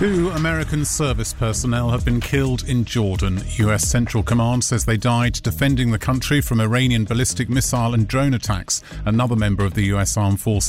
Two American service personnel have been killed in Jordan. US Central Command says they died defending the country from Iranian ballistic missile and drone attacks. Another member of the US Armed Forces